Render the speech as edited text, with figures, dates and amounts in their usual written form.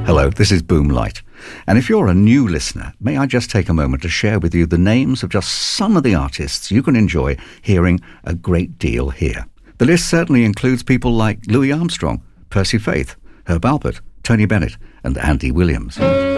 Hello, this is Boom Light. And if you're a new listener, may I just take a moment to share with you the names of just some of the artists you can enjoy hearing a great deal here. The list certainly includes people like Louis Armstrong, Percy Faith, Herb Alpert, Tony Bennett and Andy Williams.